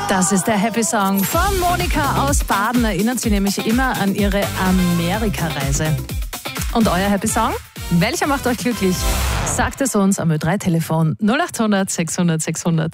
Das ist der Happy Song von Monika aus Baden. Erinnert sie nämlich immer an ihre Amerikareise. Und euer Happy Song? Welcher macht euch glücklich? Sagt es uns am Ö3-Telefon 0800 600 600.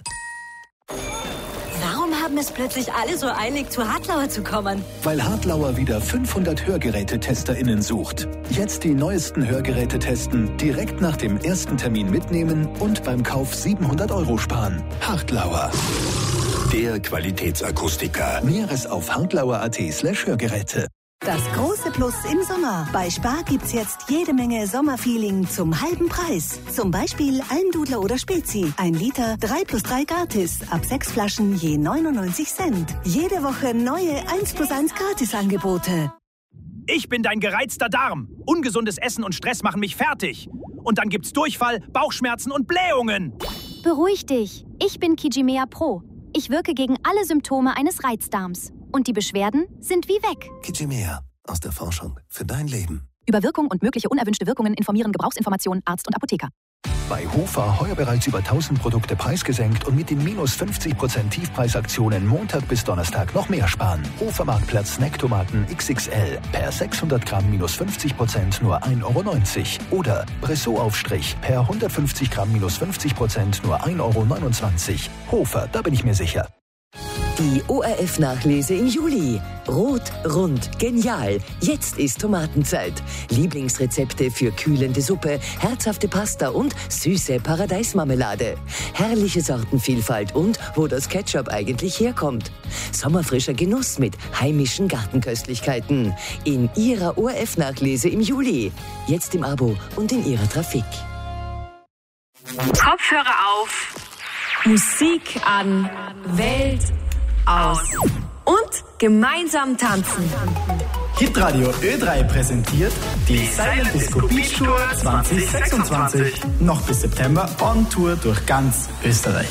Warum haben es plötzlich alle so eilig, zu Hartlauer zu kommen? Weil Hartlauer wieder 500 Hörgerätetesterinnen sucht. Jetzt die neuesten Hörgeräte testen, direkt nach dem ersten Termin mitnehmen und beim Kauf 700 € sparen. Hartlauer. Der Qualitätsakustiker. Näheres auf hartlauer.at/Hörgeräte. Das große Plus im Sommer. Bei Spar gibt's jetzt jede Menge Sommerfeeling zum halben Preis. Zum Beispiel Almdudler oder Spezi. 1 Liter, 3+3 gratis. Ab 6 Flaschen je 99 Cent. Jede Woche neue 1+1 Gratisangebote. Ich bin dein gereizter Darm. Ungesundes Essen und Stress machen mich fertig. Und dann gibt's Durchfall, Bauchschmerzen und Blähungen. Beruhig dich. Ich bin Kijimea Pro. Ich wirke gegen alle Symptome eines Reizdarms. Und die Beschwerden sind wie weg. Kijimea. Aus der Forschung für dein Leben. Über Wirkung und mögliche unerwünschte Wirkungen informieren Gebrauchsinformationen Arzt und Apotheker. Bei Hofer heuer bereits über 1000 Produkte preisgesenkt und mit den minus 50% Tiefpreisaktionen Montag bis Donnerstag noch mehr sparen. Hofer-Marktplatz Snacktomaten XXL per 600 Gramm minus 50% nur 1,90 € oder Bressot-Aufstrich per 150 Gramm minus 50% nur 1,29 €. Hofer, da bin ich mir sicher. Die ORF-Nachlese im Juli. Rot, rund, genial. Jetzt ist Tomatenzeit. Lieblingsrezepte für kühlende Suppe, herzhafte Pasta und süße Paradeismarmelade. Herrliche Sortenvielfalt und wo das Ketchup eigentlich herkommt. Sommerfrischer Genuss mit heimischen Gartenköstlichkeiten. In Ihrer ORF-Nachlese im Juli. Jetzt im Abo und in Ihrer Trafik. Kopfhörer auf. Musik an. Welt aus. Und gemeinsam tanzen. Hitradio Ö3 präsentiert die Silent Disco Beach Tour 2026. Noch bis September on Tour durch ganz Österreich.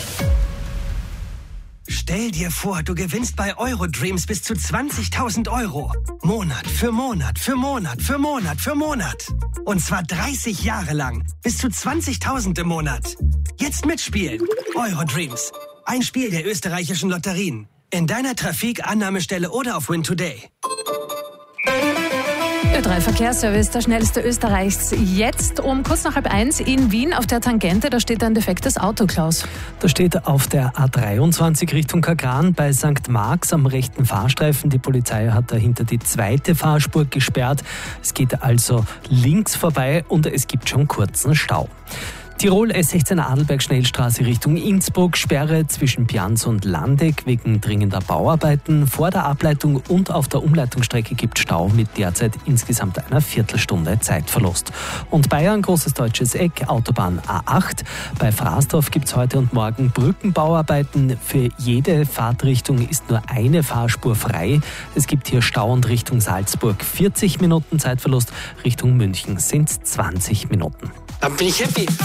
Stell dir vor, du gewinnst bei Eurodreams bis zu 20.000 €. Monat für Monat für Monat für Monat für Monat. Und zwar 30 Jahre lang. Bis zu 20.000 im Monat. Jetzt mitspielen. Eurodreams. Ein Spiel der österreichischen Lotterien. In deiner Trafik, Annahmestelle oder auf Win Today. Ö3 Verkehrsservice, der schnellste Österreichs. Jetzt um kurz nach 12:30 in Wien auf der Tangente, da steht ein defektes Auto, Klaus. Da steht auf der A23 Richtung Kagran bei St. Marx am rechten Fahrstreifen. Die Polizei hat dahinter die zweite Fahrspur gesperrt. Es geht also links vorbei und es gibt schon kurzen Stau. Tirol S16 Adelberg Schnellstraße Richtung Innsbruck, Sperre zwischen Pians und Landeck wegen dringender Bauarbeiten. Vor der Ableitung und auf der Umleitungsstrecke gibt Stau mit derzeit insgesamt einer Viertelstunde Zeitverlust. Und Bayern, großes deutsches Eck, Autobahn A8. Bei Fraßdorf gibt es heute und morgen Brückenbauarbeiten. Für jede Fahrtrichtung ist nur eine Fahrspur frei. Es gibt hier Stau und Richtung Salzburg 40 Minuten Zeitverlust, Richtung München sind es 20 Minuten. Dann bin ich happy.